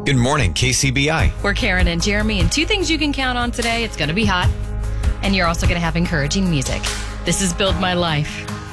Good morning, KCBI. We're Karen and Jeremy, and two things you can count on today. It's going to be hot, and you're also going to have encouraging music. This is Build My Life.